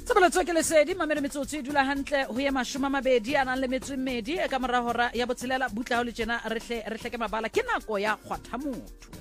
Sebeletso ke lesedi mamelo metsotso e dula hantle ho ye 20 a nang le metso e mmedi ka mora hora ya botshelela butla ho le tjena re hle ke mabala ke nako ya kgwatha motho.